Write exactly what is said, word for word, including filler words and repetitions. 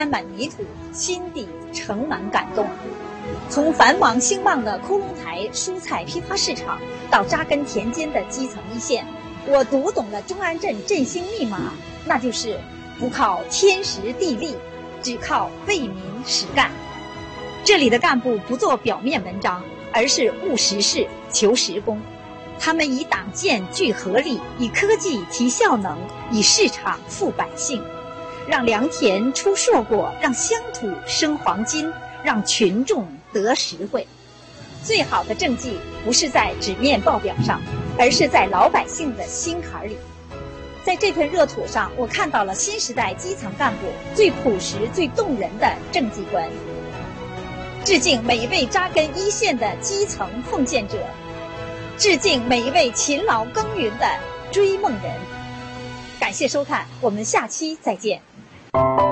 满泥土，心底盛满感动。从繁忙兴旺的窟窿台蔬菜批发市场，到扎根田间的基层一线，我读懂了中安镇振兴密码，那就是不靠天时地利，只靠为民实干。这里的干部不做表面文章，而是务实事、求实功。他们以党建聚合力，以科技提效能，以市场富百姓，让良田出硕果，让乡土生黄金，让群众得实惠。最好的政绩不是在纸面报表上，而是在老百姓的心坎里。在这片热土上，我看到了新时代基层干部最朴实、最动人的政绩观。致敬每一位扎根一线的基层奉献者，致敬每一位勤劳耕耘的追梦人。感谢收看，我们下期再见。